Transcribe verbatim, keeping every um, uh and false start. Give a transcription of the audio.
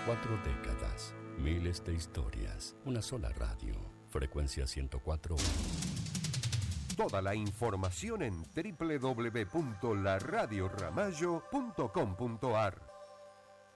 Cuatro décadas, miles de historias, una sola radio, frecuencia ciento cuatro. Toda la información en doble u doble u doble u punto la radio ramallo punto com punto a r.